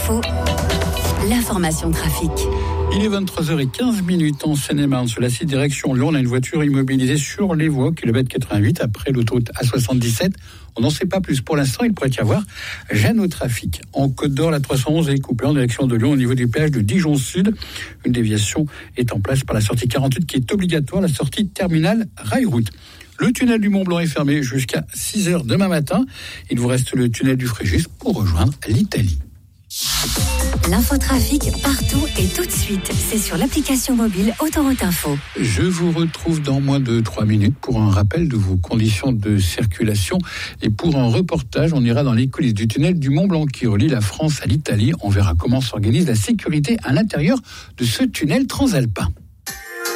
Info, l'information trafic. Il est 23h15 en Seine-et-Marne. Sur la site direction Lyon, on a une voiture immobilisée sur les voies, kilomètre 88, après l'autoroute A77. On n'en sait pas plus. Pour l'instant, il pourrait y avoir gêne au trafic. En Côte d'Or, la 311 est coupée en direction de Lyon au niveau du péage de Dijon Sud. Une déviation est en place par la sortie 48 qui est obligatoire, la sortie terminale Rail-Route. Le tunnel du Mont-Blanc est fermé jusqu'à 6h demain matin. Il vous reste le tunnel du Fréjus pour rejoindre l'Italie. L'infotrafic partout et tout de suite. C'est sur l'application mobile Autoroute Info. Je vous retrouve dans moins de 3 minutes pour un rappel de vos conditions de circulation et pour un reportage. On ira dans les coulisses du tunnel du Mont-Blanc qui relie la France à l'Italie. On verra comment s'organise la sécurité à l'intérieur de ce tunnel transalpin.